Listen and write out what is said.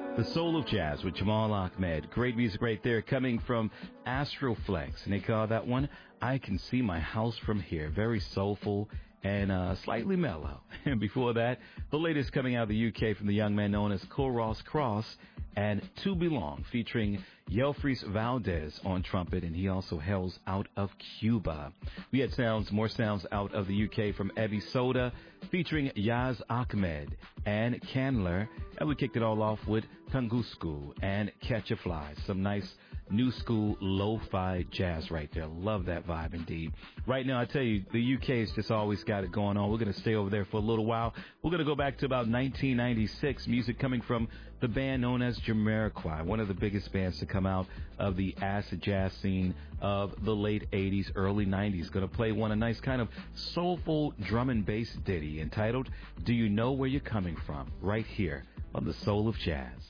The Soul of Jazz with Jamal Ahmed. Great music right there coming from Astroflex. And they call that one, I Can See My House From Here. Very soulful and slightly mellow. And before that, the latest coming out of the UK from the young man known as Koros Cross and To Belong, featuring Yelfries Valdez on trumpet, and he also hails out of Cuba. We had more sounds out of the UK from Ebi Soda, featuring Yaz Ahmed and Candler, and we kicked it all off with Tungusku and Catch a Fly. Some nice new school lo-fi jazz right there. Love that vibe indeed. Right now, I tell you, the UK's just always got it going on. We're going to stay over there for a little while. We're going to go back to about 1996, music coming from the band known as Jamiroquai, one of the biggest bands to come out of the acid jazz scene of the late 80s, early 90s. Going to play a nice kind of soulful drum and bass ditty entitled Do You Know Where You're Coming From? Right here on The Soul of Jazz.